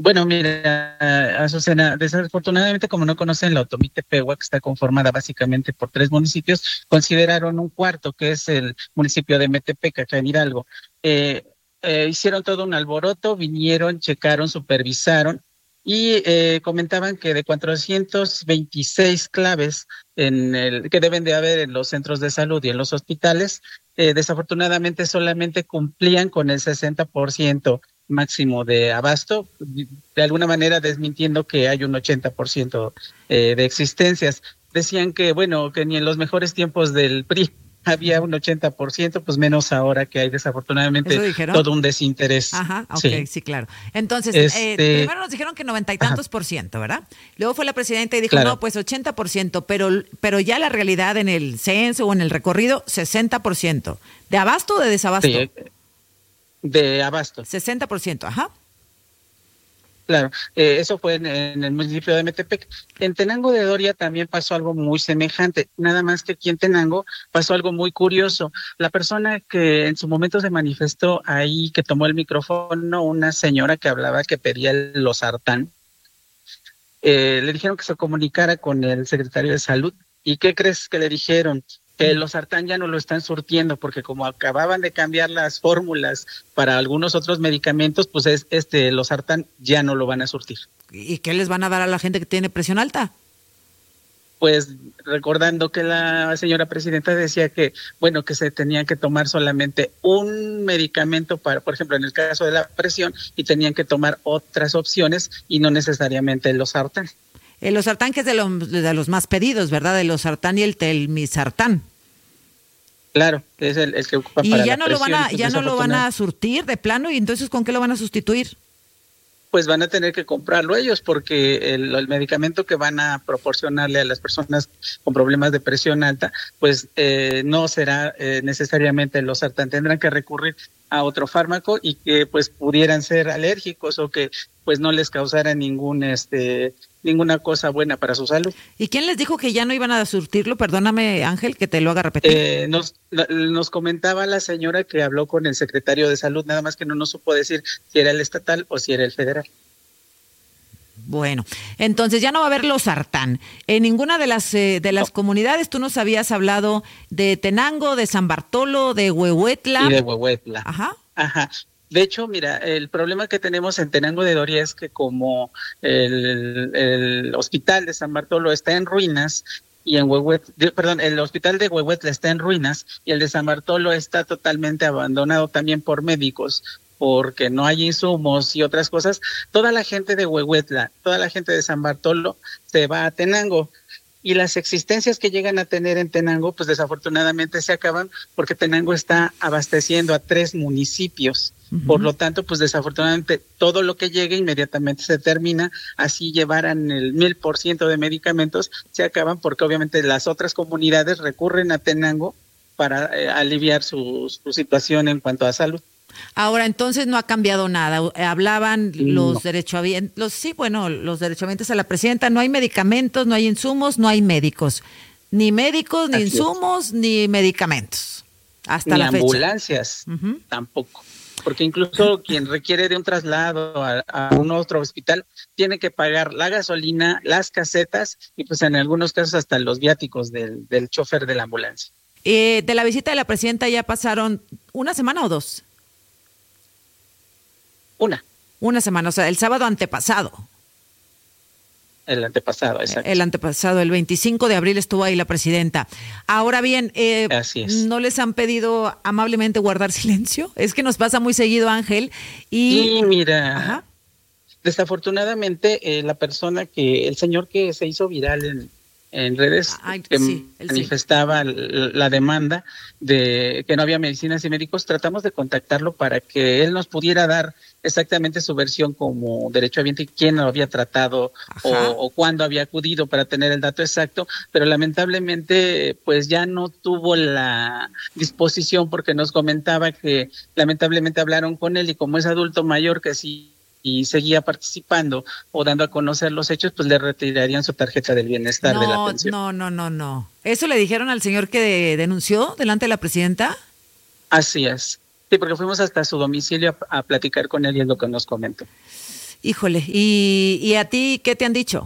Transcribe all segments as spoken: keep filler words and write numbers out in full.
Bueno, mira, Azucena, desafortunadamente como no conocen la Otomí Tepehua, que está conformada básicamente por tres municipios, consideraron un cuarto, que es el municipio de Metepec, acá en Hidalgo. Eh, eh, hicieron todo un alboroto, vinieron, checaron, supervisaron y eh, comentaban que de cuatrocientos veintiséis claves en el, que deben de haber en los centros de salud y en los hospitales, eh, desafortunadamente solamente cumplían con el sesenta por ciento máximo de abasto, de alguna manera desmintiendo que hay un ochenta por ciento eh, de existencias. Decían que, bueno, que ni en los mejores tiempos del P R I había un ochenta por ciento, pues menos ahora que hay desafortunadamente todo un desinterés. Ajá, ok, sí, sí claro. Entonces, este... eh, primero nos dijeron que noventa y tantos ajá. por ciento, ¿verdad? Luego fue la presidenta y dijo, claro. no, pues ochenta por ciento, pero, pero ya la realidad en el censo o en el recorrido, sesenta por ciento. ¿De abasto o de desabasto? Sí. De abasto. sesenta por ciento, ajá. Claro, eh, eso fue en, en el municipio de Metepec. En Tenango de Doria también pasó algo muy semejante, nada más que aquí en Tenango pasó algo muy curioso. La persona que en su momento se manifestó ahí, que tomó el micrófono, una señora que hablaba que pedía el losartán, eh, le dijeron que se comunicara con el secretario de Salud. ¿Y qué crees que le dijeron? Que el losartán ya no lo están surtiendo porque como acababan de cambiar las fórmulas para algunos otros medicamentos, pues es, este losartán ya no lo van a surtir. ¿Y qué les van a dar a la gente que tiene presión alta? Pues recordando que la señora presidenta decía que, bueno, que se tenía que tomar solamente un medicamento para, por ejemplo, en el caso de la presión, y tenían que tomar otras opciones y no necesariamente el losartán. El losartán, que es de, lo, de los más pedidos, ¿verdad? El losartán y el telmisartán. Claro, es el, el que ocupa y para ya la no presión. Lo van a, pues ya no lo van a surtir de plano, y entonces ¿con qué lo van a sustituir? Pues van a tener que comprarlo ellos, porque el, el medicamento que van a proporcionarle a las personas con problemas de presión alta, pues eh, no será eh, necesariamente el losartán. Tendrán que recurrir a otro fármaco y que pues pudieran ser alérgicos o que pues no les causara ningún este ninguna cosa buena para su salud. ¿Y quién les dijo que ya no iban a surtirlo? Perdóname, Ángel, que te lo haga repetir. Eh, nos, nos comentaba la señora que habló con el secretario de Salud, nada más que no nos supo decir si era el estatal o si era el federal. Bueno, entonces ya no va a haber losartán. En ninguna de las eh, de las no. comunidades tú nos habías hablado de Tenango, de San Bartolo, de Huehuetla. Y de Huehuetla. Ajá. Ajá. De hecho, mira, el problema que tenemos en Tenango de Doria es que como el, el hospital de San Bartolo está en ruinas y en Huehuetla, perdón, el hospital de Huehuetla está en ruinas y el de San Bartolo está totalmente abandonado también por médicos, porque no hay insumos y otras cosas, toda la gente de Huehuetla, toda la gente de San Bartolo se va a Tenango. Y las existencias que llegan a tener en Tenango, pues desafortunadamente se acaban porque Tenango está abasteciendo a tres municipios. Uh-huh. Por lo tanto, pues desafortunadamente todo lo que llegue inmediatamente se termina. Así llevaran el mil por ciento de medicamentos, se acaban porque obviamente las otras comunidades recurren a Tenango para eh, aliviar su, su situación en cuanto a salud. Ahora, entonces no ha cambiado nada. Hablaban los no. derechohabientes, los, sí, bueno, los derechohabientes a la presidenta, no hay medicamentos, no hay insumos, no hay médicos. Ni médicos, ni Así insumos, es. ni medicamentos. Hasta ni la fecha. ambulancias, uh-huh. tampoco. Porque incluso quien requiere de un traslado a, a un otro hospital tiene que pagar la gasolina, las casetas y pues en algunos casos hasta los viáticos del, del chofer de la ambulancia. Eh, de la visita de la presidenta ya pasaron una semana o dos. Una. Una semana, o sea, el sábado antepasado. El antepasado, exacto. El antepasado, el veinticinco de abril estuvo ahí la presidenta. Ahora bien, eh, Así es. ¿no les han pedido amablemente guardar silencio? Es que nos pasa muy seguido, Ángel. Y sí, mira, Ajá. desafortunadamente eh, la persona que, el señor que se hizo viral en, en redes, Ay, que sí, manifestaba sí. la, la demanda de que no había medicinas y médicos, tratamos de contactarlo para que él nos pudiera dar exactamente su versión como derechohabiente, quién lo había tratado o, o cuándo había acudido para tener el dato exacto, pero lamentablemente pues ya no tuvo la disposición porque nos comentaba que lamentablemente hablaron con él y como es adulto mayor que sí y seguía participando o dando a conocer los hechos, pues le retirarían su tarjeta del bienestar no, de la pensión. No, no, no, no. ¿Eso le dijeron al señor que de, denunció delante de la presidenta? Así es. Sí, porque fuimos hasta su domicilio a, a platicar con él y es lo que nos comentó. Híjole, ¿y, y a ti qué te han dicho?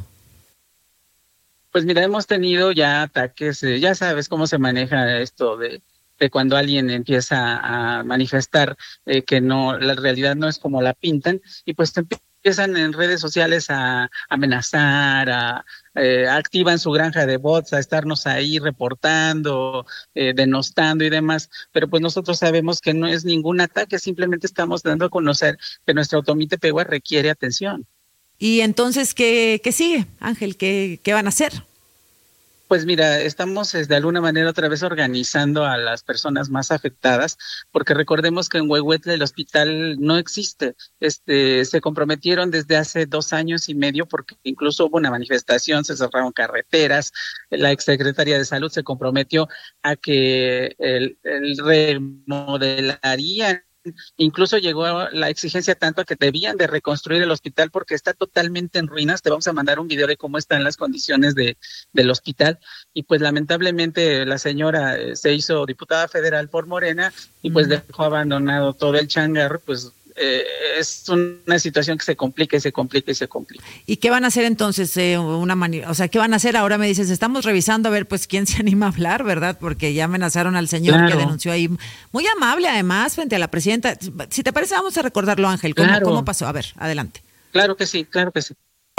Pues mira, hemos tenido ya ataques, eh, ya sabes cómo se maneja esto de, de cuando alguien empieza a manifestar eh, que no, la realidad no es como la pintan, y pues te empiezan en redes sociales a amenazar, a eh, activan su granja de bots, a estarnos ahí reportando, eh, denostando y demás, pero pues nosotros sabemos que no es ningún ataque, simplemente estamos dando a conocer que nuestra Otomite Pegua requiere atención. Y entonces, ¿qué, qué sigue, Ángel? ¿Qué, qué van a hacer? Pues mira, estamos de alguna manera otra vez organizando a las personas más afectadas, porque recordemos que en Huehuetla el hospital no existe. Este, se comprometieron desde hace dos años y medio, porque incluso hubo una manifestación, se cerraron carreteras, la exsecretaria de Salud se comprometió a que el, el remodelarían. Incluso llegó la exigencia tanto a que debían de reconstruir el hospital porque está totalmente en ruinas. Te vamos a mandar un video de cómo están las condiciones de, del hospital. Y pues lamentablemente la señora se hizo diputada federal por Morena y pues dejó abandonado todo el changarro, pues eh, es una situación que se complica y se complica y se complica. ¿Y qué van a hacer entonces? Eh, una mani- o sea, ¿qué van a hacer? Ahora me dices, estamos revisando a ver pues quién se anima a hablar, ¿verdad? Porque ya amenazaron al señor claro. que denunció ahí. Muy amable además frente a la presidenta. Si te parece, vamos a recordarlo, Ángel. ¿Cómo, claro. ¿cómo pasó? A ver, adelante. Claro que sí, claro que sí.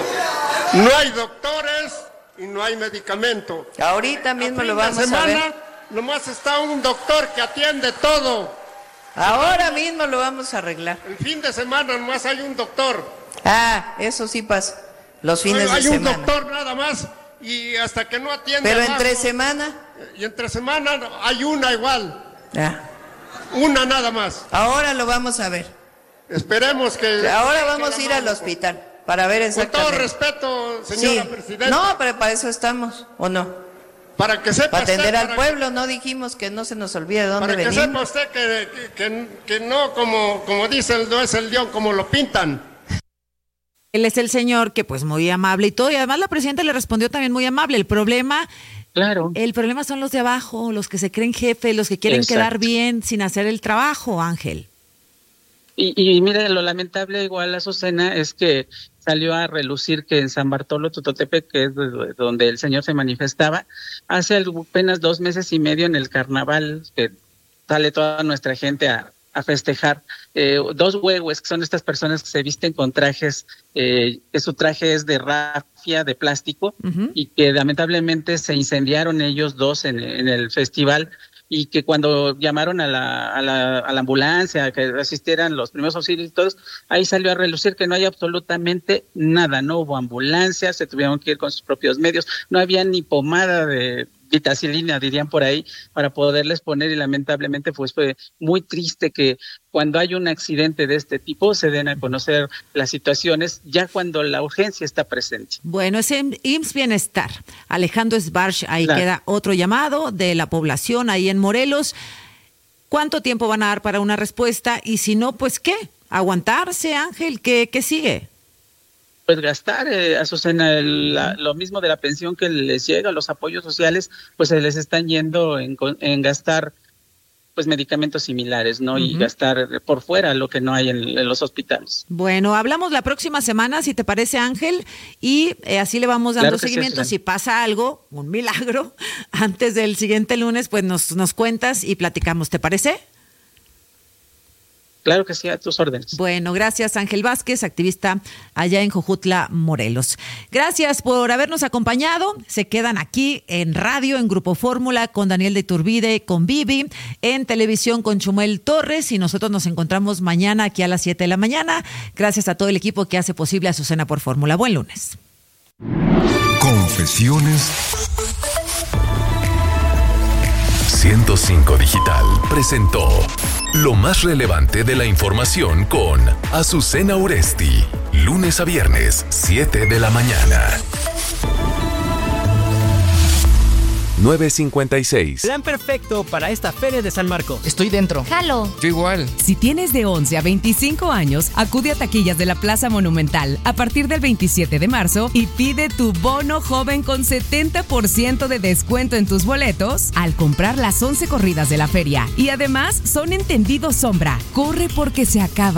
No hay doctores y no hay medicamento. Ahorita mismo lo vamos semana, a ver. Nomás está un doctor que atiende todo. Ahora mismo lo vamos a arreglar. El fin de semana nomás hay un doctor. Ah, eso sí pasa. Los fines hay, hay de semana. Hay un doctor nada más y hasta que no atiende. Pero abajo, entre semana. Y entre semana hay una igual. Ah. Una nada más. Ahora lo vamos a ver. Esperemos que. Ahora vamos a ir al hospital para ver exactamente. Con todo respeto, señora sí. presidenta. No, pero para eso estamos, ¿o no? Para que sepa para atender usted, al para pueblo, que, no dijimos que no se nos olvide de dónde para venimos. Para que sepa usted que, que, que, que no, como, como dicen, no es el león como lo pintan. Él es el señor que pues muy amable y todo, y además la presidenta le respondió también muy amable. El problema, claro. el problema son los de abajo, los que se creen jefe, los que quieren Exacto. quedar bien sin hacer el trabajo, Ángel. Y, y mire, lo lamentable igual, Azucena, es que salió a relucir que en San Bartolo Tototepec, que es donde el señor se manifestaba, hace apenas dos meses y medio en el carnaval, que sale toda nuestra gente a, a festejar, eh, dos huehues, que son estas personas que se visten con trajes, eh, que su traje es de rafia, de plástico, uh-huh. y que lamentablemente se incendiaron ellos dos en, en el festival, y que cuando llamaron a la, a la, a la ambulancia, a que asistieran los primeros auxilios y todos, ahí salió a relucir que no hay absolutamente nada, no hubo ambulancia, se tuvieron que ir con sus propios medios, no había ni pomada de vitacilina, dirían por ahí, para poderles poner, y lamentablemente pues fue muy triste que cuando hay un accidente de este tipo se den a conocer las situaciones ya cuando la urgencia está presente. Bueno, es I M S S Bienestar. Alejandro Sbarch, ahí claro. queda otro llamado de la población ahí en Morelos. ¿Cuánto tiempo van a dar para una respuesta? Y si no, pues ¿qué? ¿Aguantarse, Ángel? ¿Qué, qué sigue? Pues gastar, eh, Azucena, el, la, lo mismo de la pensión que les llega, los apoyos sociales, pues se les están yendo en, en gastar pues medicamentos similares, ¿no? Uh-huh. Y gastar por fuera lo que no hay en, en los hospitales. Bueno, hablamos la próxima semana, si te parece, Ángel, y eh, así le vamos dando claro seguimiento. Sí, si pasa algo, un milagro, antes del siguiente lunes, pues nos, nos cuentas y platicamos, ¿te parece? Claro que sí, a tus órdenes. Bueno, gracias, Ángel Vázquez, activista allá en Jojutla, Morelos. Gracias por habernos acompañado. Se quedan aquí en radio, en Grupo Fórmula, con Daniel de Iturbide, con Vivi, en televisión con Chumel Torres, y nosotros nos encontramos mañana aquí a las siete de la mañana. Gracias a todo el equipo que hace posible Azucena por Fórmula. Buen lunes. Confesiones ciento cinco Digital presentó lo más relevante de la información con Azucena Oresti, lunes a viernes, siete de la mañana. nueve cincuenta y seis. Plan perfecto para esta feria de San Marcos. Estoy dentro. Jalo. Yo igual. Si tienes de once a veinticinco años, acude a taquillas de la Plaza Monumental a partir del veintisiete de marzo y pide tu bono joven con setenta por ciento de descuento en tus boletos al comprar las once corridas de la feria. Y además son entendidos sombra. Corre porque se acaban.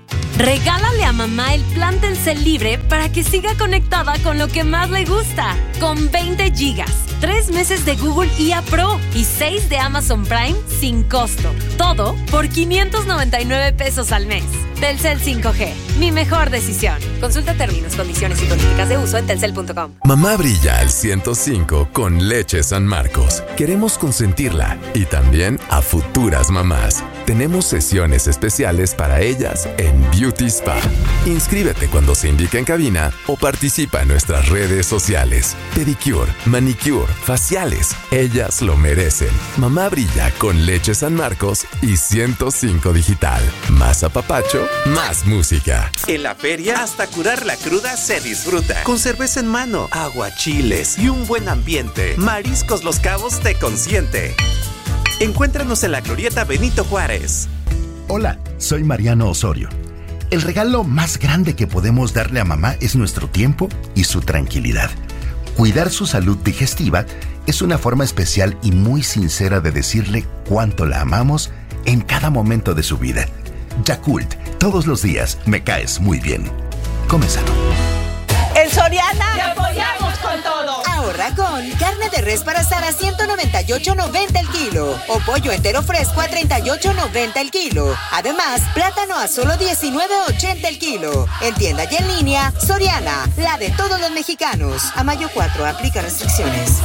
Regálale a mamá el plan Telcel Libre para que siga conectada con lo que más le gusta. Con veinte gigas, tres meses de Google I A Pro y seis de Amazon Prime sin costo. Todo por quinientos noventa y nueve pesos al mes. Telcel cinco G, mi mejor decisión. Consulta términos, condiciones y políticas de uso en telcel punto com. Mamá brilla al ciento cinco con Leche San Marcos. Queremos consentirla y también a futuras mamás. Tenemos sesiones especiales para ellas en Beauty Spa. Inscríbete cuando se indique en cabina o participa en nuestras redes sociales. Pedicure, manicure, faciales. Ellas lo merecen. Mamá brilla con Leche San Marcos y ciento cinco Digital. Más apapacho, más música. En la feria, hasta curar la cruda se disfruta. Con cerveza en mano, aguachiles y un buen ambiente. Mariscos Los Cabos te consiente. Encuéntranos en la Glorieta Benito Juárez. Hola, soy Mariano Osorio. El regalo más grande que podemos darle a mamá es nuestro tiempo y su tranquilidad. Cuidar su salud digestiva es una forma especial y muy sincera de decirle cuánto la amamos en cada momento de su vida. Yakult, todos los días me caes muy bien. Come sano. En Soriana ¡te apoyamos con todo! Ahorra con carne de res para asar a ciento noventa y ocho noventa el kilo o pollo entero fresco a treinta y ocho noventa el kilo. Además, plátano a solo diecinueve ochenta el kilo. En tienda y en línea, Soriana, la de todos los mexicanos. A mayo cuatro, aplica restricciones.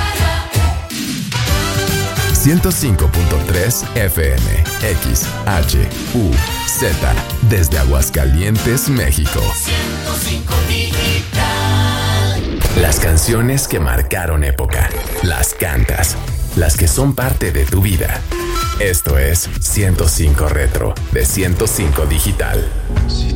ciento cinco punto tres F M, X, H, U, Z, desde Aguascalientes, México. ciento cinco Digital. Las canciones que marcaron época, las cantas, las que son parte de tu vida. Esto es ciento cinco Retro, de ciento cinco Digital.